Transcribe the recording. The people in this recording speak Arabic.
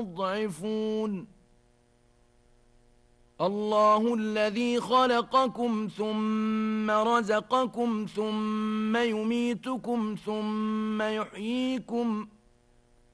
مضعفون الله الذي خلقكم ثم رزقكم ثم يميتكم ثم يحييكم